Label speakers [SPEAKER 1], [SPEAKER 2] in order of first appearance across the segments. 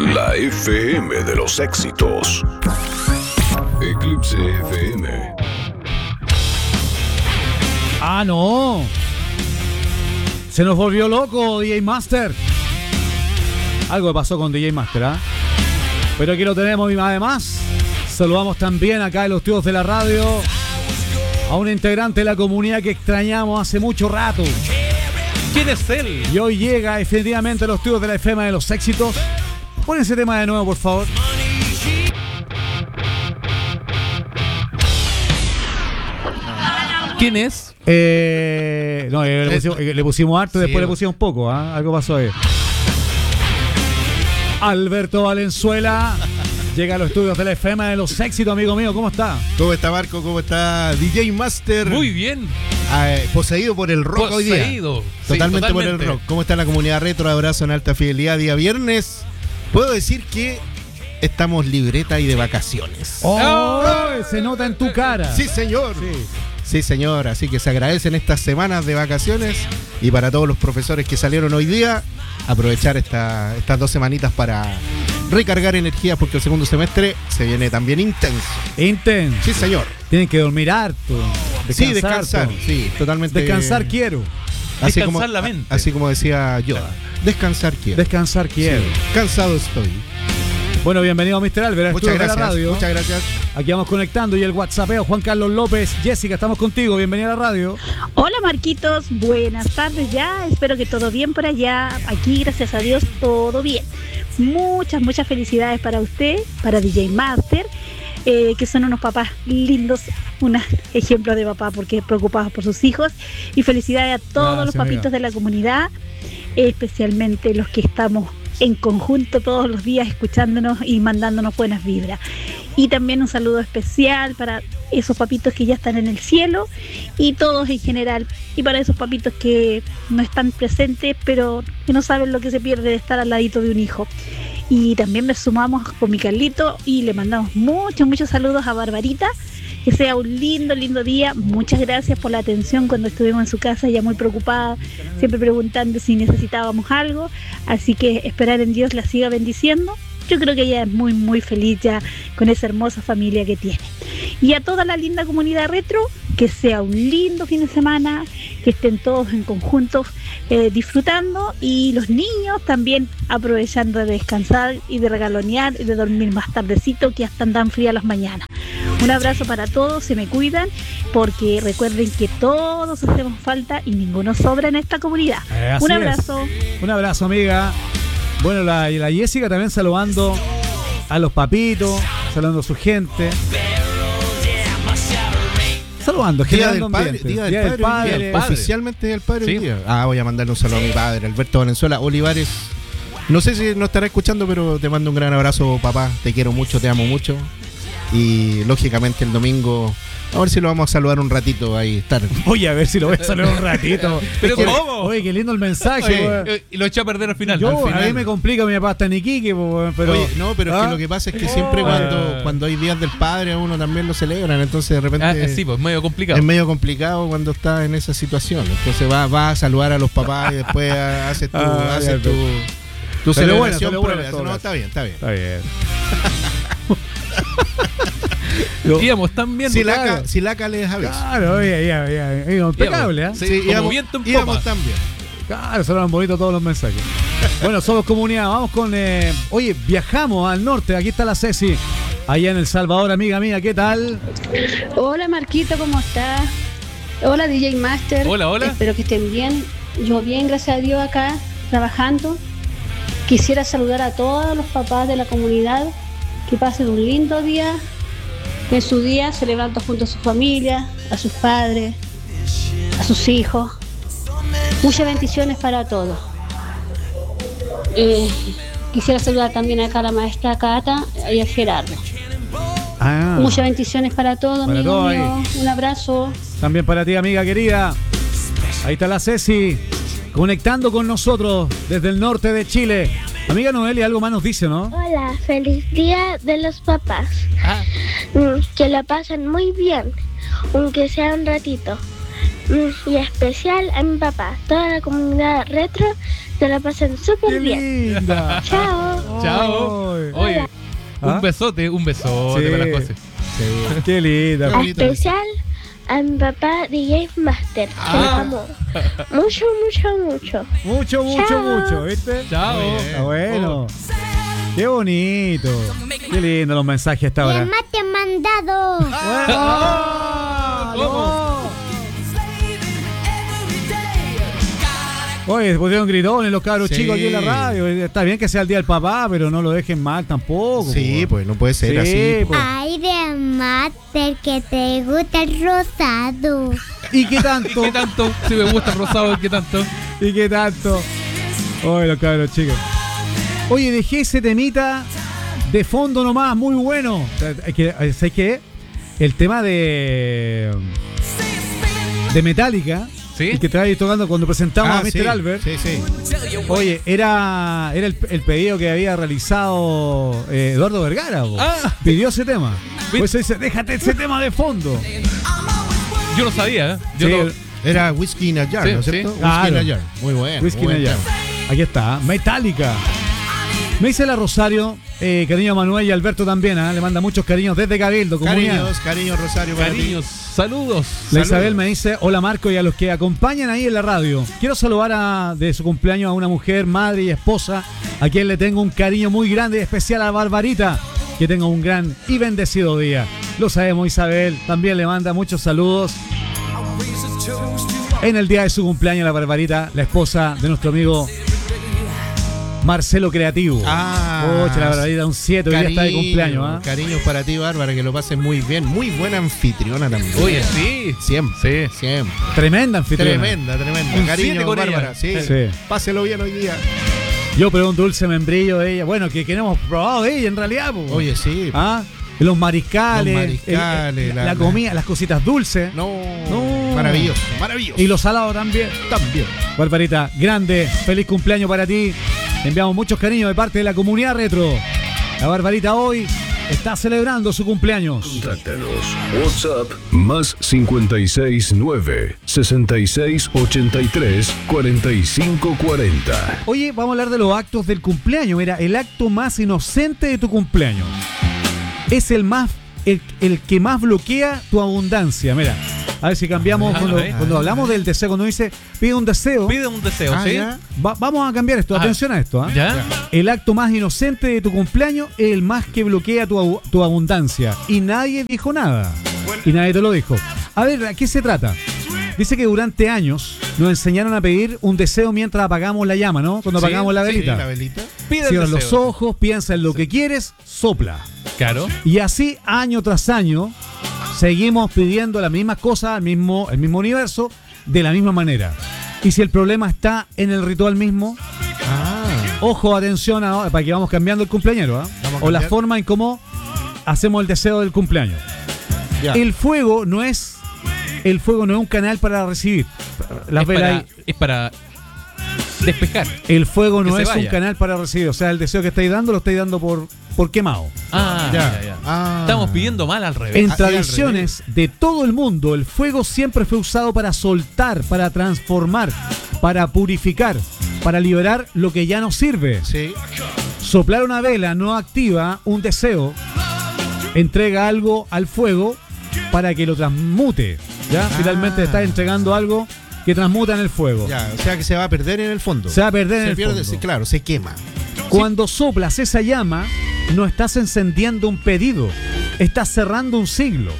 [SPEAKER 1] La FM de los éxitos. Eclipse FM.
[SPEAKER 2] ¡Ah, no! Se nos volvió loco DJ Master. Algo pasó con DJ Master, ¿ah? Pero aquí lo tenemos y además saludamos también acá en los estudios de la radio a un integrante de la comunidad que extrañamos hace mucho rato.
[SPEAKER 3] ¿Quién es él?
[SPEAKER 2] Y hoy llega definitivamente a los estudios de la FM de los éxitos. Pon ese tema de nuevo, por favor.
[SPEAKER 3] ¿Quién es?
[SPEAKER 2] No, le pusimos harto y después le pusimos poco, ¿ah? Algo pasó ahí. Alberto Valenzuela llega a los estudios de la FM de los éxitos, amigo mío. ¿Cómo está?
[SPEAKER 4] ¿Cómo está, Marco? ¿Cómo está DJ Master?
[SPEAKER 3] Muy bien.
[SPEAKER 4] Poseído por el rock hoy día. Totalmente por el rock. ¿Cómo está la comunidad retro? Abrazo en alta fidelidad. Día viernes. Puedo decir que estamos libreta y de vacaciones.
[SPEAKER 2] Se nota en tu cara.
[SPEAKER 4] Sí, señor. Sí, señor. Así que se agradecen estas semanas de vacaciones. Y para todos los profesores que salieron hoy día, aprovechar estas 2 semanitas para recargar energías, porque el segundo semestre se viene también intenso.
[SPEAKER 2] Intenso.
[SPEAKER 4] Sí, señor.
[SPEAKER 2] Tienen que dormir harto.
[SPEAKER 4] Descansar. Sí, totalmente.
[SPEAKER 2] Descansar quiero.
[SPEAKER 3] Descansar la mente.
[SPEAKER 4] Así como decía Yoda. Descansar quiero.
[SPEAKER 2] Descansar quiero.
[SPEAKER 4] Sí. Cansado estoy.
[SPEAKER 2] Bueno, bienvenido Mr. Albert.
[SPEAKER 4] Muchas gracias.
[SPEAKER 2] De la radio.
[SPEAKER 4] Muchas gracias.
[SPEAKER 2] Aquí vamos conectando y el WhatsAppeo Juan Carlos López. Jessica, estamos contigo. Bienvenida a la radio.
[SPEAKER 5] Hola Marquitos, buenas tardes ya. Espero que todo bien por allá. Aquí, gracias a Dios, todo bien. Muchas felicidades para usted, para DJ Master, que son unos papás lindos, un ejemplo de papá porque preocupados por sus hijos. Y felicidades a todos los papitos de la comunidad, especialmente los que estamos en conjunto todos los días escuchándonos y mandándonos buenas vibras. Y también un saludo especial para esos papitos que ya están en el cielo y todos en general, y para esos papitos que no están presentes pero que no saben lo que se pierde de estar al ladito de un hijo. Y también nos sumamos con mi Carlito y le mandamos muchos saludos a Barbarita. Que sea un lindo día. Muchas gracias por la atención cuando estuvimos en su casa, ya muy preocupada, siempre preguntando si necesitábamos algo. Así que esperar en Dios la siga bendiciendo. Yo creo que ella es muy feliz ya con esa hermosa familia que tiene. Y a toda la linda comunidad retro, que sea un lindo fin de semana, que estén todos en conjunto disfrutando, y los niños también aprovechando de descansar y de regalonear y de dormir más tardecito, que ya están tan frías las mañanas. Un abrazo para todos, se me cuidan, porque recuerden que todos hacemos falta y ninguno sobra en esta comunidad. Un abrazo.
[SPEAKER 2] Un abrazo, amiga. Bueno, la Jessica también saludando a los papitos, saludando a su gente. Saludando,
[SPEAKER 4] Día del Padre. Oficialmente Día del Padre hoy día. Voy a mandarle un saludo a mi padre, Alberto Valenzuela Olivares. No sé si nos estará escuchando, pero te mando un gran abrazo, papá. Te quiero mucho, te amo mucho. Y lógicamente el domingo, a ver si lo vamos a saludar un ratito ahí. Estar.
[SPEAKER 2] Voy a ver si lo voy a saludar un ratito.
[SPEAKER 3] ¿Pero cómo?
[SPEAKER 2] Oye, qué lindo el mensaje.
[SPEAKER 3] Y lo eché a perder al final.
[SPEAKER 2] A mí me complica, mi papá está en Iquique, pero...
[SPEAKER 4] Oye, no, pero es que lo que pasa es que siempre cuando hay días del padre a uno también lo celebran, entonces de repente...
[SPEAKER 3] Sí, pues medio complicado.
[SPEAKER 4] Es medio complicado cuando está en esa situación. Entonces va a saludar a los papás y después haces tu celebración. No, está bien.
[SPEAKER 3] Íbamos tan bien.
[SPEAKER 4] Si la les avisa.
[SPEAKER 2] Claro, impecable, ¿eh?
[SPEAKER 3] Sí, como viento en popa.
[SPEAKER 4] Íbamos tan bien.
[SPEAKER 2] Claro, sonaron bonitos todos los mensajes. Bueno, somos comunidad, vamos con... Oye, viajamos al norte, aquí está la Ceci, allá en El Salvador, amiga mía, ¿qué tal?
[SPEAKER 6] Hola Marquito, ¿cómo estás? Hola DJ Master.
[SPEAKER 3] Hola.
[SPEAKER 6] Espero que estén bien. Yo bien, gracias a Dios, acá, trabajando. Quisiera saludar a todos los papás de la comunidad, que pasen un lindo día, en su día celebrando junto a su familia, a sus padres, a sus hijos. Muchas bendiciones para todos. Quisiera saludar también acá a la maestra Cata y a Gerardo. Muchas bendiciones para todos, amigo mío. Un abrazo.
[SPEAKER 2] También para ti, amiga querida. Ahí está la Ceci, conectando con nosotros desde el norte de Chile. Amiga Noelia, algo más nos dice, ¿no?
[SPEAKER 7] Hola, feliz día de los papás. Que la pasen muy bien, aunque sea un ratito. Y especial a mi papá. Toda la comunidad retro, que la pasen súper bien.
[SPEAKER 2] Linda.
[SPEAKER 7] Chao.
[SPEAKER 3] Chao. Oye,
[SPEAKER 2] ¿Ah?
[SPEAKER 3] un besote
[SPEAKER 2] Sí.
[SPEAKER 3] para la José.
[SPEAKER 2] Sí. Qué linda.
[SPEAKER 7] Especial a mi papá DJ Master, que lo amo. Mucho, mucho, mucho.
[SPEAKER 2] Mucho, ¿viste?
[SPEAKER 3] Chao.
[SPEAKER 2] Está bueno. Qué bonito. Qué lindo los mensajes a esta hora.
[SPEAKER 8] Además te han mandado.
[SPEAKER 2] Oye, pusieron gritones los cabros
[SPEAKER 4] Sí.
[SPEAKER 2] chicos aquí en la radio. Está bien que sea el día del papá, pero no lo dejen mal tampoco.
[SPEAKER 4] Sí, pues no puede ser
[SPEAKER 2] Sí,
[SPEAKER 4] así.
[SPEAKER 2] pues.
[SPEAKER 8] Ay, de Master, que te gusta el rosado.
[SPEAKER 2] ¿Y qué tanto?
[SPEAKER 3] ¿Qué tanto? Si me gusta el rosado, ¿qué tanto?
[SPEAKER 2] ¿Y qué tanto? Oye, los cabros chicos. Oye, dejé ese temita de fondo nomás, muy bueno. ¿Sabes qué? El tema de Metallica.
[SPEAKER 3] ¿Sí?
[SPEAKER 2] El que te vais tocando cuando presentamos a Mr.
[SPEAKER 4] Sí,
[SPEAKER 2] Albert.
[SPEAKER 4] Sí, sí.
[SPEAKER 2] Oye, era el pedido que había realizado Eduardo Vergara.
[SPEAKER 3] Ah.
[SPEAKER 2] Pidió ese tema.
[SPEAKER 3] ¿Viste?
[SPEAKER 2] Pues dice, déjate ese tema de fondo.
[SPEAKER 3] Yo no sabía, ¿eh? Yo
[SPEAKER 2] Sí,
[SPEAKER 3] no-
[SPEAKER 4] Era Whiskey in a Jar,
[SPEAKER 3] Sí,
[SPEAKER 4] ¿no es
[SPEAKER 3] sí.
[SPEAKER 4] cierto? Whiskey
[SPEAKER 2] Claro.
[SPEAKER 4] in a Jar. Muy bueno.
[SPEAKER 2] Whisky
[SPEAKER 4] muy
[SPEAKER 2] in a
[SPEAKER 4] buen
[SPEAKER 2] Jar.
[SPEAKER 4] tema.
[SPEAKER 2] Aquí está, Metallica. Me dice la Rosario, cariño a Manuel y Alberto también, le manda muchos cariños desde Cabildo, comunidad.
[SPEAKER 4] Cariños, Rosario. para ti.
[SPEAKER 3] Cariños, saludos.
[SPEAKER 2] La Isabel me dice, hola Marco y a los que acompañan ahí en la radio. Quiero saludar de su cumpleaños a una mujer, madre y esposa, a quien le tengo un cariño muy grande y especial a Barbarita. Que tenga un gran y bendecido día. Lo sabemos, Isabel, también le manda muchos saludos. En el día de su cumpleaños, la Barbarita, la esposa de nuestro amigo Marcelo Creativo. Oye, la Barbarita, un 7, hoy día está de cumpleaños.
[SPEAKER 4] Cariños para ti, Bárbara, que lo pases muy bien. Muy buena anfitriona también.
[SPEAKER 3] Oye, sí.
[SPEAKER 4] Siempre.
[SPEAKER 3] Sí.
[SPEAKER 4] Siempre.
[SPEAKER 2] Tremenda anfitriona.
[SPEAKER 4] Tremenda.
[SPEAKER 3] Un
[SPEAKER 4] Cariño,
[SPEAKER 3] 7 con
[SPEAKER 4] Bárbara.
[SPEAKER 3] ella.
[SPEAKER 4] Sí.
[SPEAKER 2] Sí.
[SPEAKER 4] Páselo bien hoy día.
[SPEAKER 2] Yo probé un dulce membrillo de ella. Bueno, que no hemos probado de ella en realidad. Po.
[SPEAKER 4] Oye, sí.
[SPEAKER 2] Los mariscales.
[SPEAKER 4] Los mariscales,
[SPEAKER 2] la comida, las cositas dulces.
[SPEAKER 4] No.
[SPEAKER 2] No.
[SPEAKER 4] Maravilloso. Maravilloso.
[SPEAKER 2] Y los salados también.
[SPEAKER 4] también.
[SPEAKER 2] Barbarita, grande. Feliz cumpleaños para ti. Enviamos muchos cariños de parte de la comunidad retro. La Barbarita hoy está celebrando su cumpleaños.
[SPEAKER 1] Contáctanos. WhatsApp más 569 6683 4540.
[SPEAKER 2] Oye, vamos a hablar de los actos del cumpleaños. Mira, el acto más inocente de tu cumpleaños es el que más bloquea tu abundancia. Mira, a ver si cambiamos cuando hablamos del deseo, cuando dice pide un deseo.
[SPEAKER 3] Pide un deseo, ¿sí?
[SPEAKER 4] Ya.
[SPEAKER 2] Vamos a cambiar esto, atención a esto.
[SPEAKER 3] ¿Ya?
[SPEAKER 2] El acto más inocente de tu cumpleaños es el más que bloquea tu abundancia. Y nadie dijo nada. Y nadie te lo dijo. A ver, ¿a qué se trata? Dice que durante años nos enseñaron a pedir un deseo mientras apagamos la llama, ¿no? Cuando apagamos la velita.
[SPEAKER 4] Sí, la velita.
[SPEAKER 3] Pide el
[SPEAKER 2] Cierra
[SPEAKER 3] deseo.
[SPEAKER 2] los ojos, piensa en lo que quieres, sopla.
[SPEAKER 3] Claro.
[SPEAKER 2] Y así, año tras año, seguimos pidiendo las mismas cosas, el mismo universo, de la misma manera. Y si el problema está en el ritual mismo, ojo, atención, para que vamos cambiando el cumpleañero,
[SPEAKER 4] Vamos a
[SPEAKER 2] o la
[SPEAKER 4] cambiar.
[SPEAKER 2] forma en cómo hacemos el deseo del cumpleaños.
[SPEAKER 4] Ya.
[SPEAKER 2] El fuego no es un canal para recibir. Las velas ahí.
[SPEAKER 3] Es para despejar.
[SPEAKER 2] El fuego no
[SPEAKER 3] que
[SPEAKER 2] es
[SPEAKER 3] se
[SPEAKER 2] un
[SPEAKER 3] vaya.
[SPEAKER 2] canal para recibir. O sea, el deseo que estáis dando lo estáis dando por quemado.
[SPEAKER 3] Ya. Estamos pidiendo mal al revés.
[SPEAKER 2] En
[SPEAKER 4] al
[SPEAKER 2] tradiciones de todo el mundo, el fuego siempre fue usado para soltar, para transformar, para purificar, para liberar lo que ya no sirve.
[SPEAKER 4] Sí.
[SPEAKER 2] Soplar una vela no activa un deseo, entrega algo al fuego para que lo transmute. ¿Ya? Finalmente estás entregando algo que transmuta en el fuego.
[SPEAKER 4] Ya, o sea que se va a perder en el fondo.
[SPEAKER 2] Se va a perder en el
[SPEAKER 4] pierde,
[SPEAKER 2] fondo.
[SPEAKER 4] sí, claro, se quema.
[SPEAKER 2] Cuando soplas esa llama, no estás encendiendo un pedido, estás cerrando un siglo.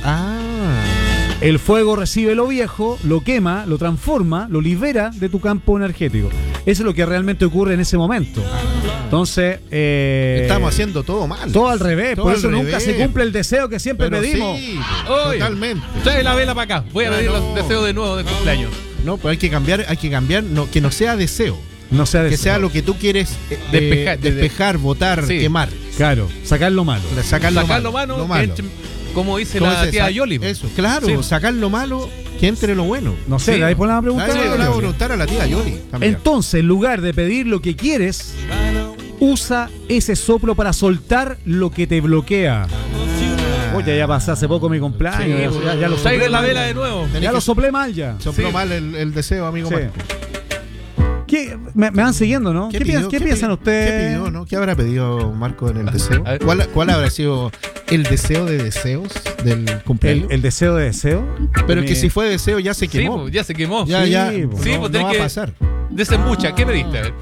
[SPEAKER 2] El fuego recibe lo viejo, lo quema, lo transforma, lo libera de tu campo energético. Eso es lo que realmente ocurre en ese momento. Entonces,
[SPEAKER 4] Estamos haciendo todo mal.
[SPEAKER 2] todo al revés.
[SPEAKER 4] Todo
[SPEAKER 2] Por
[SPEAKER 4] al
[SPEAKER 2] eso nunca
[SPEAKER 4] revés.
[SPEAKER 2] se cumple el deseo que siempre
[SPEAKER 4] Pero
[SPEAKER 2] pedimos.
[SPEAKER 4] sí,
[SPEAKER 3] Oye,
[SPEAKER 4] totalmente.
[SPEAKER 3] Trae la vela para acá. Voy a
[SPEAKER 4] Ya,
[SPEAKER 3] pedir
[SPEAKER 4] no.
[SPEAKER 3] los deseos de nuevo de cumpleaños.
[SPEAKER 4] No, pero hay que cambiar, no, que no sea deseo.
[SPEAKER 2] No sea
[SPEAKER 4] Que
[SPEAKER 2] deseo.
[SPEAKER 4] sea lo que tú quieres despejar, botar,
[SPEAKER 3] Sí.
[SPEAKER 4] quemar.
[SPEAKER 2] Claro, sacar lo malo.
[SPEAKER 4] Sacar lo
[SPEAKER 3] Sacar
[SPEAKER 4] malo.
[SPEAKER 3] lo malo. Como dice
[SPEAKER 4] ¿Cómo
[SPEAKER 3] la
[SPEAKER 4] dice?
[SPEAKER 3] tía Yoli.
[SPEAKER 4] Eso, claro,
[SPEAKER 3] Sí.
[SPEAKER 4] sacar lo malo, que entre lo bueno.
[SPEAKER 2] No sé,
[SPEAKER 3] Sí.
[SPEAKER 2] ahí ponemos a preguntar.
[SPEAKER 4] Ahí le voy a preguntar a la tía Yoli también.
[SPEAKER 2] Entonces, en lugar de pedir lo que quieres, usa ese soplo para soltar lo que te bloquea. Oye, ya pasó hace poco mi cumpleaños.
[SPEAKER 3] Sí,
[SPEAKER 2] ya lo
[SPEAKER 3] Traiga
[SPEAKER 2] soplé
[SPEAKER 3] la
[SPEAKER 2] mal.
[SPEAKER 3] vela de nuevo.
[SPEAKER 2] Ya lo soplé mal ya.
[SPEAKER 4] Sopló
[SPEAKER 3] Sí.
[SPEAKER 4] mal el deseo, amigo
[SPEAKER 2] Sí.
[SPEAKER 4] Marco.
[SPEAKER 2] Me van siguiendo, ¿no? ¿Qué piensan ustedes?
[SPEAKER 4] ¿Qué pidió, no? ¿Qué habrá pedido Marco en el deseo? ¿Cuál habrá sido el deseo de deseos del cumpleaños?
[SPEAKER 2] ¿El deseo de deseo?
[SPEAKER 4] Pero que si fue deseo ya se quemó.
[SPEAKER 3] Sí, pues, ya se quemó.
[SPEAKER 4] Ya,
[SPEAKER 3] Sí,
[SPEAKER 4] no va a pasar.
[SPEAKER 3] Desembucha, ¿qué pediste? A ver.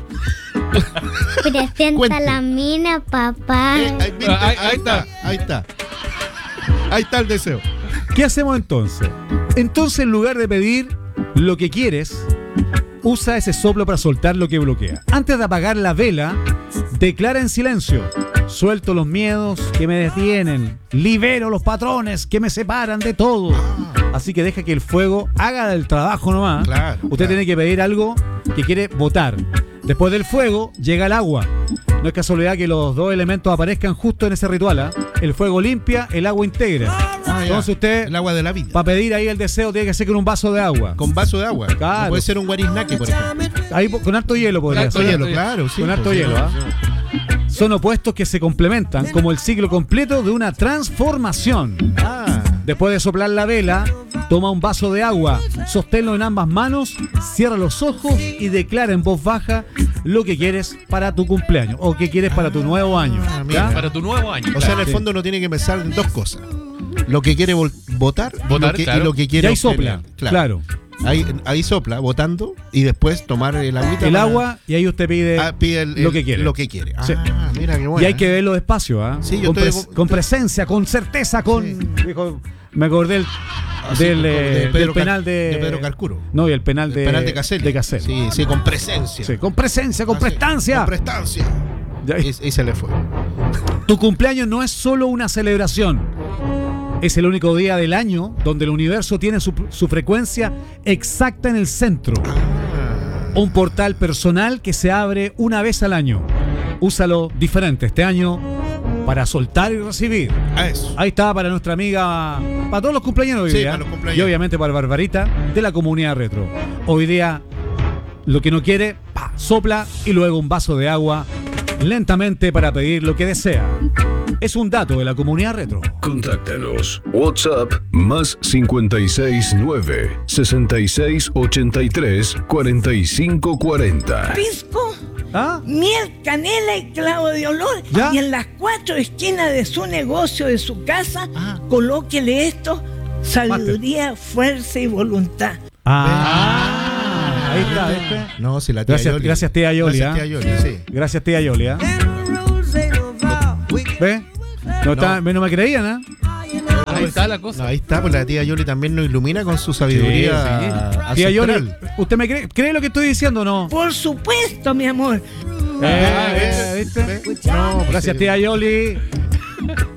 [SPEAKER 8] Presenta la mina, papá.
[SPEAKER 4] Ahí está. Ahí está el deseo.
[SPEAKER 2] ¿Qué hacemos entonces? Entonces, en lugar de pedir lo que quieres, usa ese soplo para soltar lo que bloquea. Antes de apagar la vela, declara en silencio: suelto los miedos que me detienen, libero los patrones que me separan de todo. Así que deja que el fuego haga el trabajo nomás. Usted tiene que pedir algo que quiere botar. Después del fuego llega el agua. No es casualidad que los dos elementos aparezcan justo en ese ritual, ¿eh? El fuego limpia, el agua integra. Entonces usted,
[SPEAKER 4] el agua de la vida,
[SPEAKER 2] para pedir ahí el deseo, tiene que ser con un vaso de agua.
[SPEAKER 4] Con vaso de agua.
[SPEAKER 2] Claro.
[SPEAKER 4] No puede ser un guariznaki, por ejemplo.
[SPEAKER 2] Ahí con harto hielo podría ser.
[SPEAKER 4] Hielo, claro, sí.
[SPEAKER 2] Con harto hielo, ¿ah? Son opuestos que se complementan, como el ciclo completo de una transformación. Después de soplar la vela, toma un vaso de agua, sosténlo en ambas manos, cierra los ojos y declara en voz baja lo que quieres para tu cumpleaños o que quieres para tu nuevo año.
[SPEAKER 3] Para tu nuevo año.
[SPEAKER 4] O sea, en el fondo uno tiene que pensar en dos cosas: lo que quiere votar y lo que quiere.
[SPEAKER 2] Y ahí sopla, claro.
[SPEAKER 4] Ahí sopla, votando, y después tomar el
[SPEAKER 2] agua, y ahí usted pide lo que quiere.
[SPEAKER 4] Lo que quiere.
[SPEAKER 2] Sí.
[SPEAKER 4] Mira qué bueno.
[SPEAKER 2] Y hay que verlo despacio, ¿ah?
[SPEAKER 4] Sí,
[SPEAKER 2] con presencia, con certeza, dijo, me acordé del penal de
[SPEAKER 4] Pedro Carcuro.
[SPEAKER 2] No, y el penal
[SPEAKER 4] de Caselli. Sí, con presencia.
[SPEAKER 2] Sí, con presencia, con prestancia.
[SPEAKER 4] Con prestancia. Y se le fue.
[SPEAKER 2] Tu cumpleaños no es solo una celebración. Es el único día del año donde el universo tiene su frecuencia exacta en el centro. Un portal personal que se abre una vez al año. Úsalo diferente este año para soltar y recibir.
[SPEAKER 4] Eso.
[SPEAKER 2] Ahí está para nuestra amiga, para todos los cumpleaños hoy día. Y obviamente para Barbarita de la comunidad retro. Hoy día, lo que no quiere, sopla y luego un vaso de agua lentamente para pedir lo que desea. Es un dato de la comunidad retro.
[SPEAKER 1] Contáctanos. WhatsApp más 569 6683 4540.
[SPEAKER 9] Pisco, miel, canela y clavo de olor.
[SPEAKER 2] ¿Ya?
[SPEAKER 9] Y en las 4 esquinas de su negocio, de su casa, colóquele esto: sabiduría, fuerza y voluntad.
[SPEAKER 2] Ahí está, ¿viste?
[SPEAKER 4] No, si la tía Yoli.
[SPEAKER 2] Gracias, tía Yoli. Gracias, tía Yoli. ¿Ves? No me creían, ¿eh?
[SPEAKER 3] Ahí está la cosa.
[SPEAKER 4] Ahí está, pues la tía Yoli también nos ilumina con su sabiduría.
[SPEAKER 2] Sí. Tía Yoli, ¿usted me cree lo que estoy diciendo o no?
[SPEAKER 9] Por supuesto, mi amor.
[SPEAKER 2] ¿Viste? No, gracias, tía Yoli.